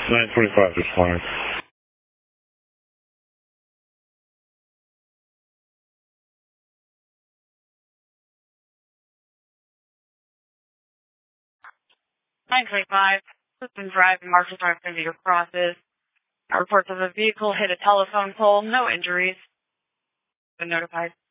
925 is fine. Has been driving Marshall Drive to your crosses. Reports of a vehicle hit a telephone pole. No injuries. Been notified.